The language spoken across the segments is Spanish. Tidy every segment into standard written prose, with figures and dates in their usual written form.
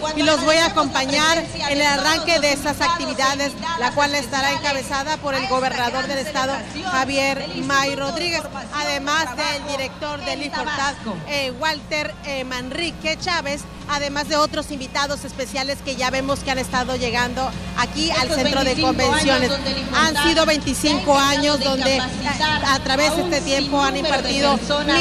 y los voy a acompañar en el arranque de estas actividades, la cual estará encabezada por el gobernador del estado, Javier May Rodríguez, además del director del IFORTAD, Walter Manrique Chávez, además de otros invitados especiales que ya vemos que han estado llegando aquí al centro de convenciones. Han sido 25 años donde a través de este tiempo han impartido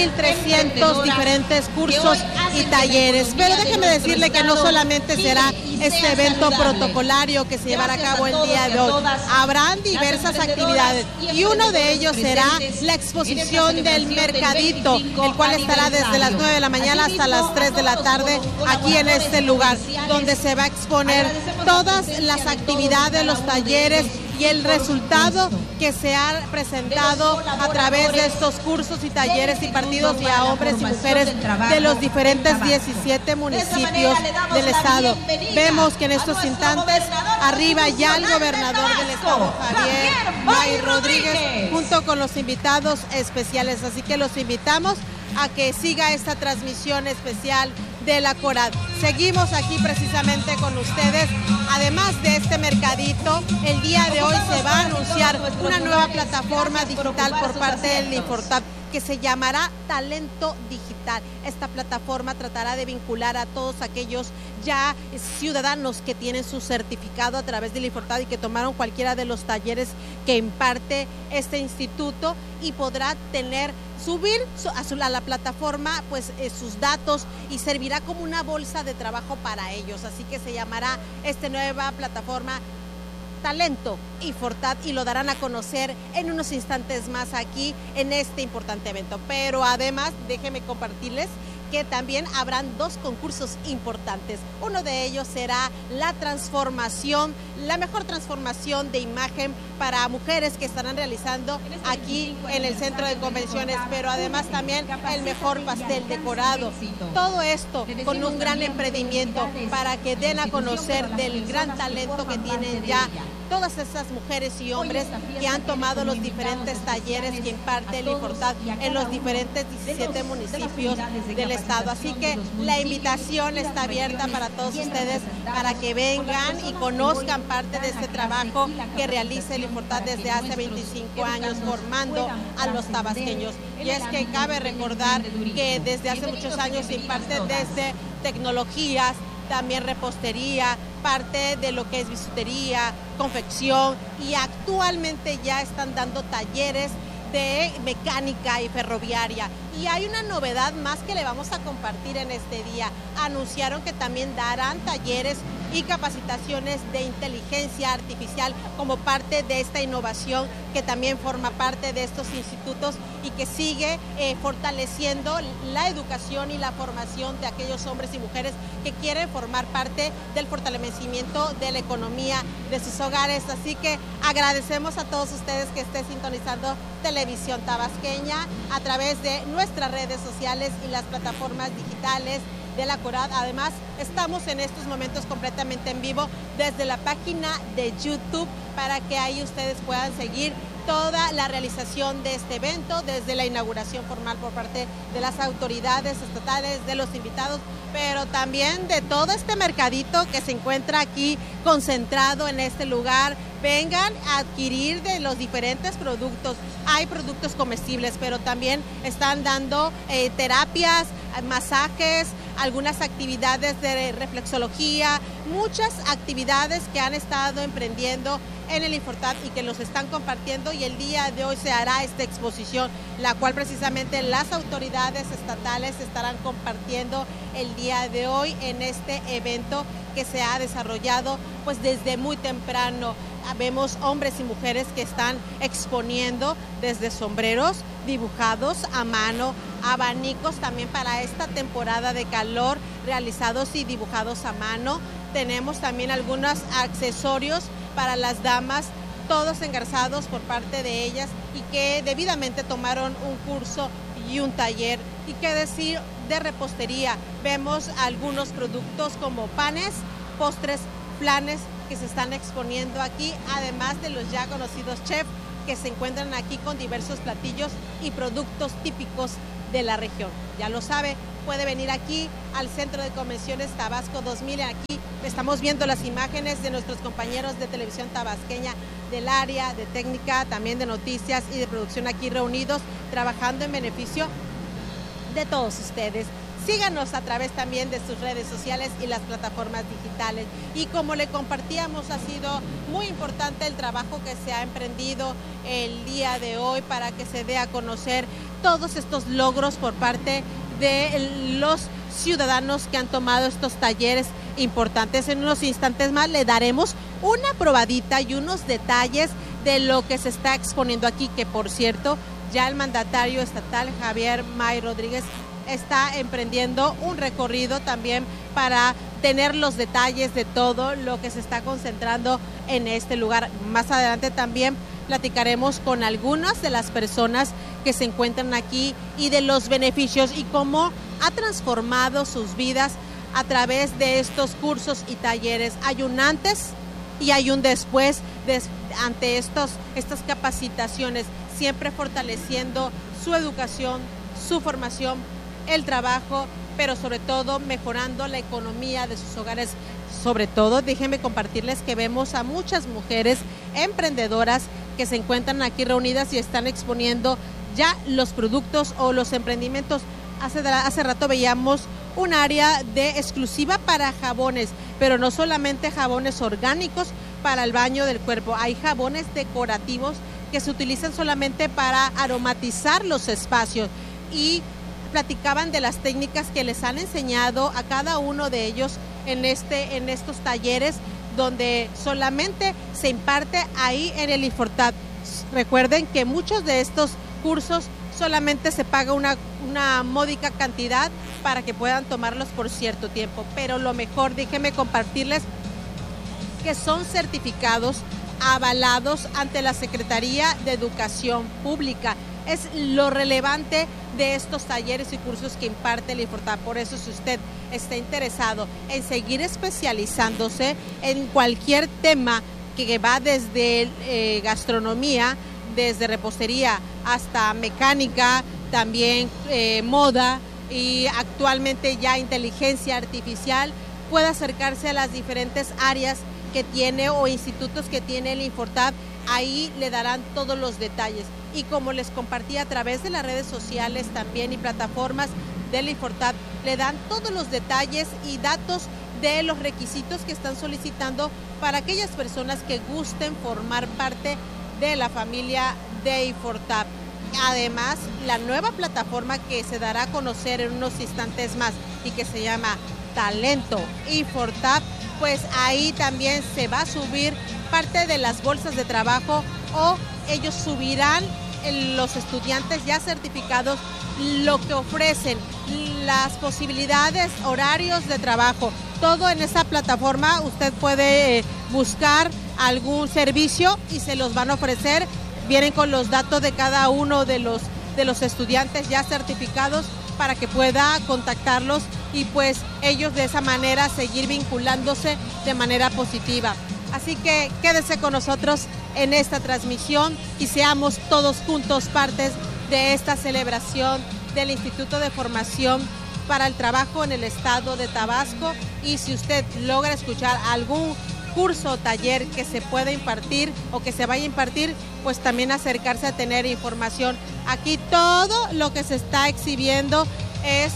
1.300 diferentes cursos y talleres. Pero déjeme decirle que no solamente será este evento protocolario que se llevará a cabo el día de hoy. Habrán diversas actividades y uno de ellos será la exposición del mercadito, el cual estará desde las 9 de la mañana hasta las 3 de la tarde aquí en este lugar, donde se va a exponer todas las actividades, los talleres y el resultado que se ha presentado a través de estos cursos y talleres impartidos a hombres y mujeres de los diferentes 17 municipios del estado. Vemos que en estos instantes arriba ya el gobernador del estado, Javier May Rodríguez, junto con los invitados especiales. Así que los invitamos a que siga esta transmisión especial de la CORAD. Seguimos aquí precisamente con ustedes. Además de este mercadito, el día de hoy se va a anunciar una nueva plataforma digital por parte del IFORTAD que se llamará Talento Digital. Esta plataforma tratará de vincular a todos aquellos ya ciudadanos que tienen su certificado a través del IFORTAD y que tomaron cualquiera de los talleres que imparte este instituto, y podrá subir a la plataforma pues sus datos, y servirá como una bolsa de trabajo para ellos. Así que se llamará esta nueva plataforma Talento IFORTAD, y lo darán a conocer en unos instantes más aquí en este importante evento. Pero además, déjenme compartirles que también habrán dos concursos importantes. Uno de ellos será la mejor transformación de imagen para mujeres que estarán realizando aquí en el centro de convenciones, pero además también el mejor pastel decorado. Todo esto con un gran emprendimiento para que den a conocer del gran talento que tienen ya todas esas mujeres y hombres que han tomado los diferentes talleres que imparte el IFORTAD en los diferentes 17 municipios del estado. Así que la invitación está abierta para todos ustedes para que vengan y conozcan parte de este trabajo que realiza el IFORTAD desde hace 25 años formando a los tabasqueños. Y es que cabe recordar que desde hace muchos años se imparte desde tecnologías, también repostería, parte de lo que es bisutería, confección, y actualmente ya están dando talleres de mecánica y ferroviaria. Y hay una novedad más que le vamos a compartir en este día. Anunciaron que también darán talleres y capacitaciones de inteligencia artificial como parte de esta innovación que también forma parte de estos institutos y que sigue fortaleciendo la educación y la formación de aquellos hombres y mujeres que quieren formar parte del fortalecimiento de la economía de sus hogares. Así que agradecemos a todos ustedes que estén sintonizando Televisión Tabasqueña a través de nuestras redes sociales y las plataformas digitales de la CORAD. Además, estamos en estos momentos completamente en vivo desde la página de YouTube para que ahí ustedes puedan seguir toda la realización de este evento, desde la inauguración formal por parte de las autoridades estatales, de los invitados, pero también de todo este mercadito que se encuentra aquí concentrado en este lugar. Vengan a adquirir de los diferentes productos. Hay productos comestibles, pero también están dando terapias, masajes, algunas actividades de reflexología, muchas actividades que han estado emprendiendo en el IFORTAD y que los están compartiendo, y el día de hoy se hará esta exposición, la cual precisamente las autoridades estatales estarán compartiendo el día de hoy en este evento que se ha desarrollado pues desde muy temprano. Vemos hombres y mujeres que están exponiendo desde sombreros dibujados a mano, abanicos también para esta temporada de calor realizados y dibujados a mano. Tenemos también algunos accesorios para las damas, todos engarzados por parte de ellas y que debidamente tomaron un curso y un taller. Y qué decir de repostería, vemos algunos productos como panes, postres, flanes que se están exponiendo aquí, además de los ya conocidos chefs que se encuentran aquí con diversos platillos y productos típicos de la región. Ya lo sabe, puede venir aquí al Centro de Convenciones Tabasco 2000. Aquí estamos viendo las imágenes de nuestros compañeros de televisión tabasqueña del área de técnica, también de noticias y de producción aquí reunidos, trabajando en beneficio de todos ustedes. Síganos a través también de sus redes sociales y las plataformas digitales. Y como le compartíamos, ha sido muy importante el trabajo que se ha emprendido el día de hoy para que se dé a conocer todos estos logros por parte de los ciudadanos que han tomado estos talleres importantes. En unos instantes más le daremos una probadita y unos detalles de lo que se está exponiendo aquí, que por cierto, ya el mandatario estatal Javier May Rodríguez está emprendiendo un recorrido también para tener los detalles de todo lo que se está concentrando en este lugar. Más adelante también platicaremos con algunas de las personas que se encuentran aquí y de los beneficios y cómo ha transformado sus vidas a través de estos cursos y talleres. Hay un antes y hay un después ante estas capacitaciones, siempre fortaleciendo su educación, su formación, el trabajo, pero sobre todo mejorando la economía de sus hogares. Sobre todo, déjenme compartirles que vemos a muchas mujeres emprendedoras que se encuentran aquí reunidas y están exponiendo ya los productos o los emprendimientos. Hace rato veíamos un área exclusiva para jabones, pero no solamente jabones orgánicos para el baño del cuerpo, hay jabones decorativos que se utilizan solamente para aromatizar los espacios, y platicaban de las técnicas que les han enseñado a cada uno de ellos en estos talleres, donde solamente se imparte ahí en el IFORTAD. Recuerden que muchos de estos cursos solamente se paga una módica cantidad para que puedan tomarlos por cierto tiempo, pero lo mejor, déjenme compartirles que son certificados avalados ante la Secretaría de Educación Pública. Es lo relevante de estos talleres y cursos que imparte el IFORTAD. Por eso, si usted está interesado en seguir especializándose en cualquier tema que va desde gastronomía, desde repostería hasta mecánica, también moda y actualmente ya inteligencia artificial, puede acercarse a las diferentes áreas que tiene o institutos que tiene el IFORTAD. Ahí le darán todos los detalles. Y como les compartí a través de las redes sociales también y plataformas del IFORTAD, le dan todos los detalles y datos de los requisitos que están solicitando para aquellas personas que gusten formar parte de la familia de IFORTAD. Además, la nueva plataforma que se dará a conocer en unos instantes más y que se llama Talento IFORTAD, pues ahí también se va a subir parte de las bolsas de trabajo, o ellos subirán los estudiantes ya certificados lo que ofrecen, las posibilidades, horarios de trabajo, todo en esa plataforma. Usted puede buscar algún servicio y se los van a ofrecer. Vienen con los datos de cada uno de los estudiantes ya certificados para que pueda contactarlos y pues ellos de esa manera seguir vinculándose de manera positiva. Así que quédese con nosotros en esta transmisión y seamos todos juntos partes de esta celebración del Instituto de Formación para el Trabajo en el Estado de Tabasco. Y si usted logra escuchar algún curso o taller que se pueda impartir o que se vaya a impartir, pues también acercarse a tener información. Aquí todo lo que se está exhibiendo es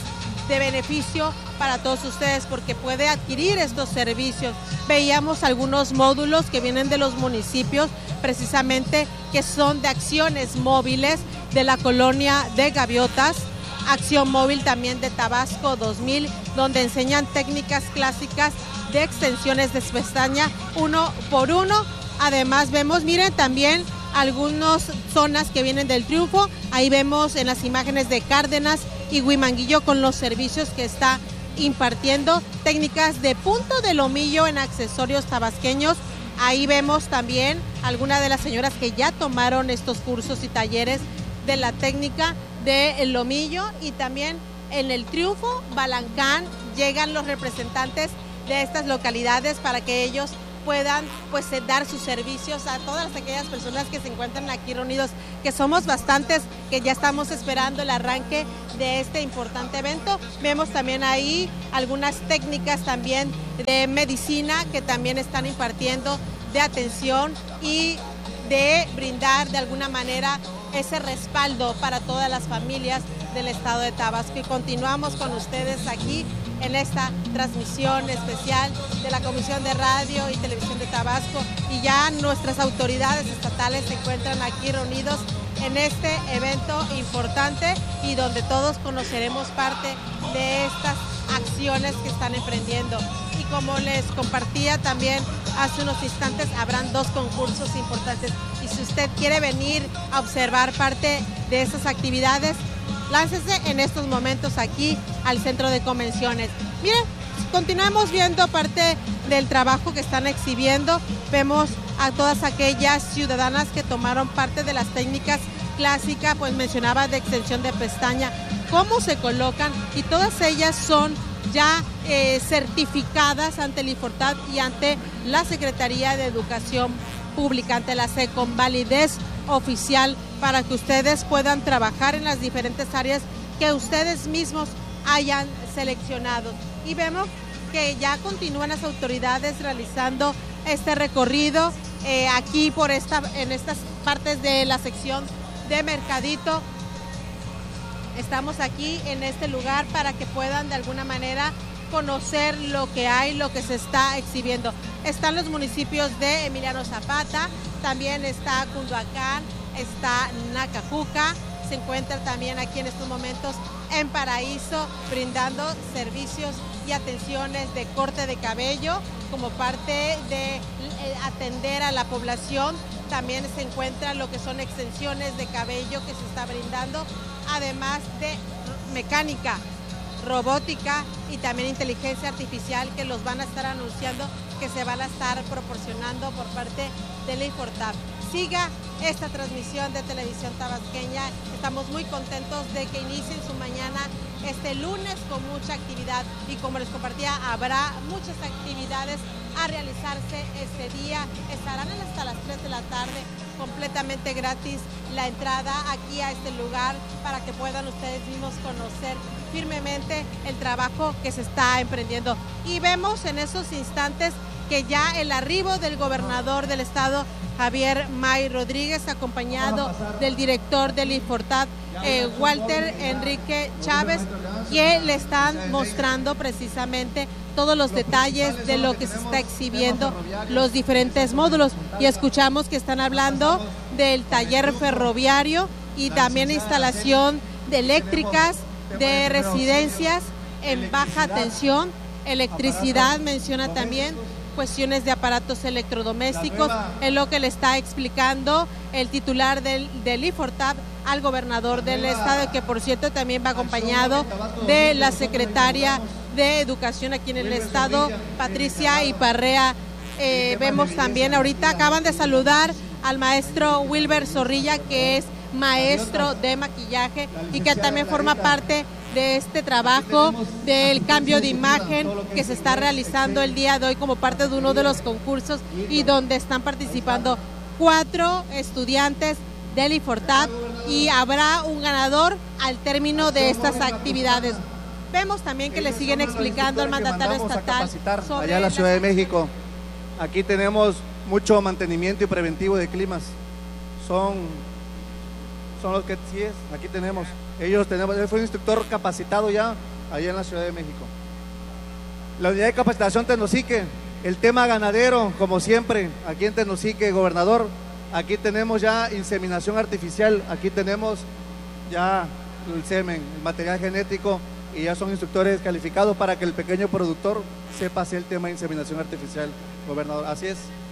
de beneficio para todos ustedes, porque puede adquirir estos servicios. Veíamos algunos módulos que vienen de los municipios, precisamente que son de acciones móviles de la colonia de Gaviotas, Acción Móvil también de Tabasco 2000, donde enseñan técnicas clásicas de extensiones de pestaña 1 por 1. Además vemos, miren, también algunas zonas que vienen del Triunfo. Ahí vemos en las imágenes de Cárdenas y Huimanguillo con los servicios que está impartiendo, técnicas de punto de lomillo en accesorios tabasqueños. Ahí vemos también algunas de las señoras que ya tomaron estos cursos y talleres de la técnica del lomillo. Y también en el Triunfo, Balancán, llegan los representantes de estas localidades para que ellos puedan pues dar sus servicios a todas aquellas personas que se encuentran aquí reunidos, que somos bastantes, que ya estamos esperando el arranque de este importante evento. Vemos también ahí algunas técnicas también de medicina que también están impartiendo de atención y de brindar de alguna manera ese respaldo para todas las familias del estado de Tabasco. Y continuamos con ustedes aquí en esta transmisión especial de la Comisión de Radio y Televisión de Tabasco, y ya nuestras autoridades estatales se encuentran aquí reunidos en este evento importante y donde todos conoceremos parte de estas acciones que están emprendiendo. Y como les compartía también hace unos instantes, habrán 2 concursos importantes, y si usted quiere venir a observar parte de estas actividades, láncese en estos momentos aquí al Centro de Convenciones. Miren, continuamos viendo parte del trabajo que están exhibiendo. Vemos a todas aquellas ciudadanas que tomaron parte de las técnicas clásicas, pues mencionaba de extensión de pestaña, cómo se colocan, y todas ellas son ya certificadas ante el IFORTAD y ante la Secretaría de Educación Pública, ante la SEP, con validez oficial para que ustedes puedan trabajar en las diferentes áreas que ustedes mismos hayan seleccionado. Y vemos que ya continúan las autoridades realizando este recorrido aquí en estas partes de la sección de Mercadito. Estamos aquí en este lugar para que puedan de alguna manera conocer lo que hay, lo que se está exhibiendo. Están los municipios de Emiliano Zapata, también está Cunduacán, está Nacajuca, se encuentra también aquí en estos momentos en Paraíso, brindando servicios y atenciones de corte de cabello como parte de atender a la población. También se encuentra lo que son extensiones de cabello que se está brindando, además de mecánica, robótica y también inteligencia artificial, que los van a estar anunciando, que se van a estar proporcionando por parte del IFORTAD. Siga esta transmisión de Televisión Tabasqueña. Estamos muy contentos de que inicien su mañana este lunes con mucha actividad, y como les compartía, habrá muchas actividades a realizarse este día. Estarán hasta las 3 de la tarde, completamente gratis la entrada aquí a este lugar para que puedan ustedes mismos conocer firmemente el trabajo que se está emprendiendo. Y vemos en esos instantes que ya el arribo del gobernador del estado, Javier May Rodríguez, acompañado del director del IFORTAD, Walter Enrique Chávez, que le están mostrando precisamente todos los detalles de lo que se está exhibiendo, los diferentes módulos. Y escuchamos que están hablando del taller ferroviario y también instalación de eléctricas, de residencias en baja tensión, electricidad, menciona también cuestiones de aparatos electrodomésticos, es lo que le está explicando el titular del IFORTAD al gobernador del estado, que por cierto también va acompañado de la secretaria de Educación aquí en el estado, Patricia Iparrea. Vemos también ahorita, acaban de saludar al maestro Wilber Zorrilla, que es maestro de maquillaje y que también forma parte de este trabajo del cambio de imagen que se está realizando el día de hoy como parte de uno de los concursos, y donde están participando 4 estudiantes del IFORTAD, y habrá un ganador al término de estas actividades. Vemos también que le siguen explicando al mandatario estatal sobre allá en la Ciudad de México. Aquí tenemos mucho mantenimiento y preventivo de climas. Son los que sí es, aquí tenemos. Él fue un instructor capacitado ya allá en la Ciudad de México. La unidad de capacitación Tenosique, el tema ganadero, como siempre, aquí en Tenosique, gobernador, aquí tenemos ya inseminación artificial, aquí tenemos ya el semen, el material genético, y ya son instructores calificados para que el pequeño productor sepa hacer el tema de inseminación artificial, gobernador. Así es.